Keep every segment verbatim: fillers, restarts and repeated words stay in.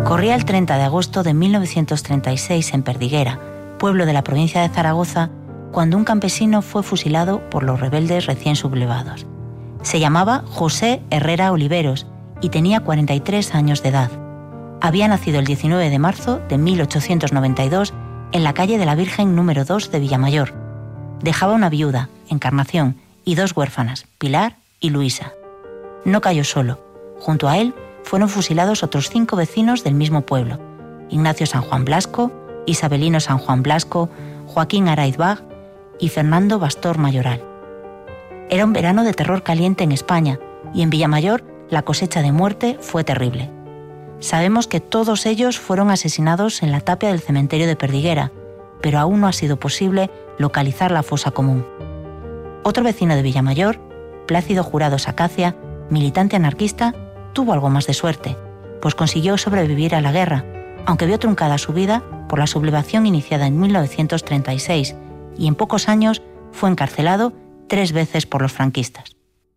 Corría el treinta de agosto de mil novecientos treinta y seis en Perdiguera, pueblo de la provincia de Zaragoza, cuando un campesino fue fusilado por los rebeldes recién sublevados. Se llamaba José Herrera Oliveros y tenía cuarenta y tres años de edad. Había nacido el diecinueve de marzo de mil ochocientos noventa y dos en la calle de la Virgen número dos de Villamayor. Dejaba una viuda, Encarnación, y dos huérfanas, Pilar y Luisa. No cayó solo. Junto a él fueron fusilados otros cinco vecinos del mismo pueblo: Ignacio San Juan Blasco, Isabelino San Juan Blasco, Joaquín Araizbag y Fernando Bastor Mayoral. Era un verano de terror caliente en España y en Villamayor la cosecha de muerte fue terrible. Sabemos que todos ellos fueron asesinados en la tapia del cementerio de Perdiguera, pero aún no ha sido posible localizar la fosa común. Otro vecino de Villamayor, Plácido Jurado Sacacia, militante anarquista, tuvo algo más de suerte, pues consiguió sobrevivir a la guerra, aunque vio truncada su vida por la sublevación iniciada en mil novecientos treinta y seis y en pocos años fue encarcelado tres veces por los franquistas.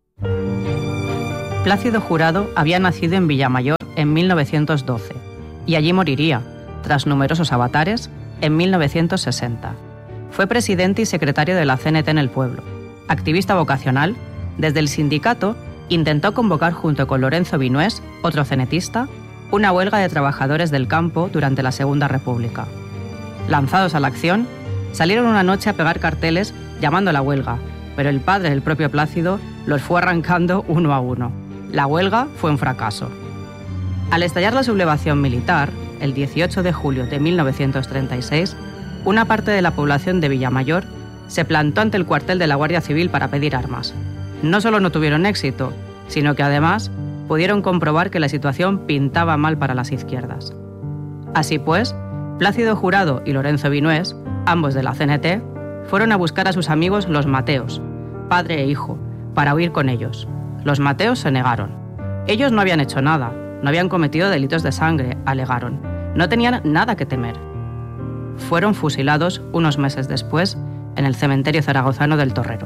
Plácido Jurado había nacido en Villamayor en mil novecientos doce y allí moriría, tras numerosos avatares, en mil novecientos sesenta. Fue presidente y secretario de la C N T en el pueblo. Activista vocacional, desde el sindicato intentó convocar junto con Lorenzo Vinués, otro cenetista, una huelga de trabajadores del campo durante la Segunda República. Lanzados a la acción, salieron una noche a pegar carteles llamando a la huelga, pero el padre del propio Plácido los fue arrancando uno a uno. La huelga fue un fracaso. Al estallar la sublevación militar, el dieciocho de julio de mil novecientos treinta y seis, una parte de la población de Villamayor se plantó ante el cuartel de la Guardia Civil para pedir armas. No solo no tuvieron éxito, sino que además pudieron comprobar que la situación pintaba mal para las izquierdas. Así pues, Plácido Jurado y Lorenzo Vinués, ambos de la C N T, fueron a buscar a sus amigos los Mateos, padre e hijo, para huir con ellos. Los Mateos se negaron. Ellos no habían hecho nada, no habían cometido delitos de sangre, alegaron. No tenían nada que temer. Fueron fusilados unos meses después en el cementerio zaragozano del Torrero.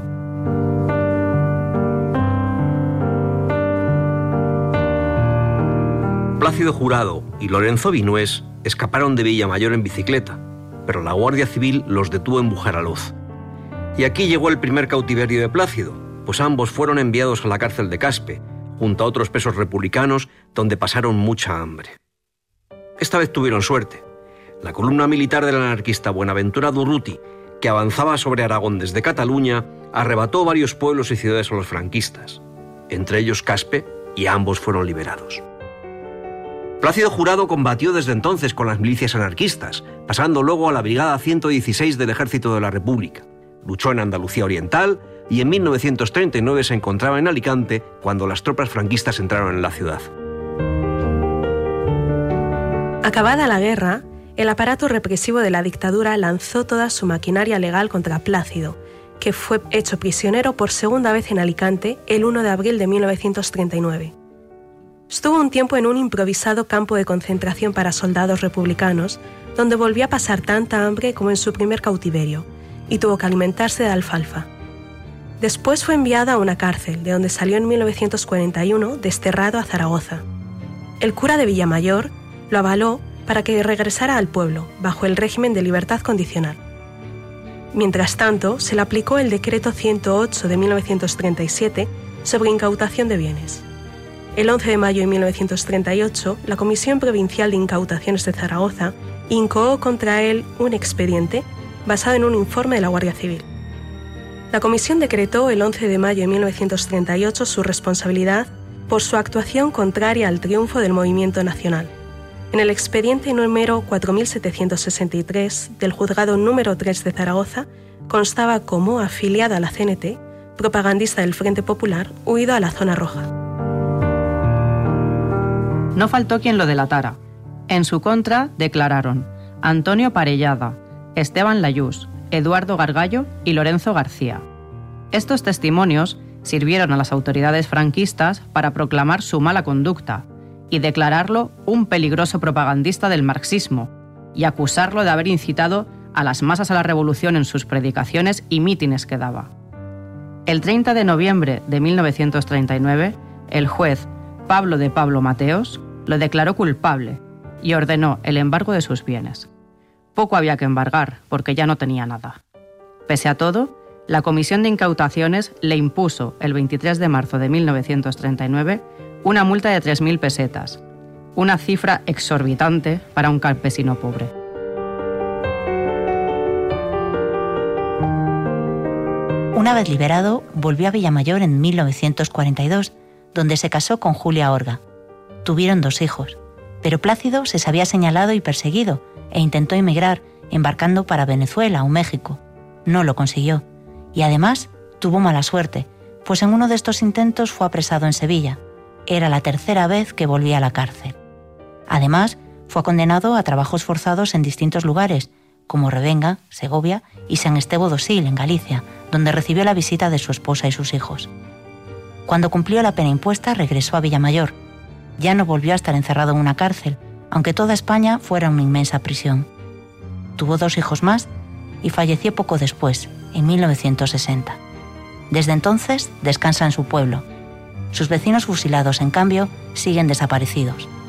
Plácido Jurado y Lorenzo Vinués escaparon de Villamayor en bicicleta, pero la Guardia Civil los detuvo en Bujaraloz. Y aquí llegó el primer cautiverio de Plácido, pues ambos fueron enviados a la cárcel de Caspe, junto a otros presos republicanos, donde pasaron mucha hambre. Esta vez tuvieron suerte. La columna militar del anarquista Buenaventura Durruti, que avanzaba sobre Aragón desde Cataluña, arrebató varios pueblos y ciudades a los franquistas, entre ellos Caspe, y ambos fueron liberados. Plácido Jurado combatió desde entonces con las milicias anarquistas, pasando luego a la Brigada ciento dieciséis del Ejército de la República. Luchó en Andalucía Oriental y en mil novecientos treinta y nueve se encontraba en Alicante cuando las tropas franquistas entraron en la ciudad. Acabada la guerra, el aparato represivo de la dictadura lanzó toda su maquinaria legal contra Plácido, que fue hecho prisionero por segunda vez en Alicante el primero de abril de mil novecientos treinta y nueve. Estuvo un tiempo en un improvisado campo de concentración para soldados republicanos, donde volvió a pasar tanta hambre como en su primer cautiverio, y tuvo que alimentarse de alfalfa. Después fue enviado a una cárcel, de donde salió en mil novecientos cuarenta y uno desterrado a Zaragoza. El cura de Villamayor lo avaló para que regresara al pueblo, bajo el régimen de libertad condicional. Mientras tanto, se le aplicó el decreto ciento ocho de mil novecientos treinta y siete sobre incautación de bienes. El once de mayo de mil novecientos treinta y ocho, la Comisión Provincial de Incautaciones de Zaragoza incoó contra él un expediente basado en un informe de la Guardia Civil. La comisión decretó el once de mayo de mil novecientos treinta y ocho su responsabilidad por su actuación contraria al triunfo del movimiento nacional. En el expediente número cuatro mil setecientos sesenta y tres del juzgado número tres de Zaragoza constaba como afiliado a la C N T, propagandista del Frente Popular, huido a la zona roja. No faltó quien lo delatara. En su contra declararon Antonio Parellada, Esteban Layús, Eduardo Gargallo y Lorenzo García. Estos testimonios sirvieron a las autoridades franquistas para proclamar su mala conducta y declararlo un peligroso propagandista del marxismo y acusarlo de haber incitado a las masas a la revolución en sus predicaciones y mítines que daba. El treinta de noviembre de mil novecientos treinta y nueve, el juez Pablo de Pablo Mateos lo declaró culpable y ordenó el embargo de sus bienes. Poco había que embargar, porque ya no tenía nada. Pese a todo, la Comisión de Incautaciones le impuso el veintitrés de marzo de mil novecientos treinta y nueve una multa de tres mil pesetas, una cifra exorbitante para un campesino pobre. Una vez liberado, volvió a Villamayor en mil novecientos cuarenta y dos, donde se casó con Julia Orga. Tuvieron dos hijos, pero Plácido se sabía señalado y perseguido e intentó emigrar, embarcando para Venezuela o México. No lo consiguió, y además tuvo mala suerte, pues en uno de estos intentos fue apresado en Sevilla. Era la tercera vez que volvía a la cárcel. Además, fue condenado a trabajos forzados en distintos lugares, como Revenga, Segovia y San Estevo do Sil, en Galicia, donde recibió la visita de su esposa y sus hijos. Cuando cumplió la pena impuesta, regresó a Villamayor. Ya no volvió a estar encerrado en una cárcel, aunque toda España fuera una inmensa prisión. Tuvo dos hijos más y falleció poco después, en mil novecientos sesenta. Desde entonces descansa en su pueblo. Sus vecinos fusilados, en cambio, siguen desaparecidos.